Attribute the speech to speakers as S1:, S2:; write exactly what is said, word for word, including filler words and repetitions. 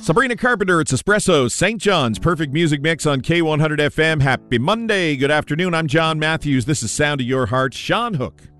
S1: Sabrina Carpenter, it's Espresso, Saint John's Perfect Music Mix on K one hundred F M. Happy Monday. Good afternoon. I'm John Matthews. This is Sound of Your Heart. Sean Hook.